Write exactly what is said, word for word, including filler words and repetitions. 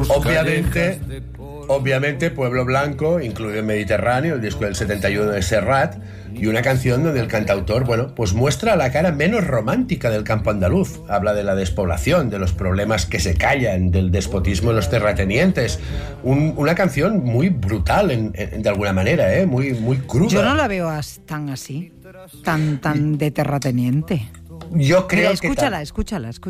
Obviamente, obviamente Pueblo Blanco, incluido en Mediterráneo, el disco del setenta y uno de Serrat, y una canción donde el cantautor, bueno, pues muestra la cara menos romántica del campo andaluz. Habla de la despoblación, de los problemas que se callan, del despotismo de los terratenientes. Un, una canción muy brutal, en, en, de alguna manera, ¿eh? muy, muy cruda. Yo no la veo as, tan así, tan, tan de terrateniente. Yo creo Mira, escúchala, que... escúchala, escúchala.